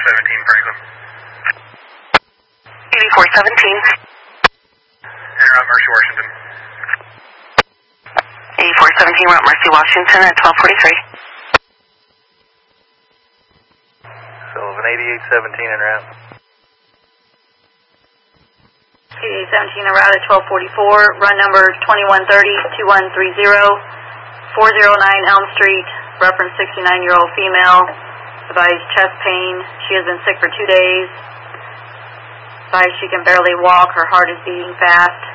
Franklin. 8417. Route Mercy, Washington. 8417, Route Mercy, Washington at 1243. Sullivan 8817 en route. 8817 en route at 1244. Run number 2130-2130. 409 Elm Street. Reference 69-year-old female. Advised chest pain. She has been sick for 2 days. Advised she can barely walk. Her heart is beating fast.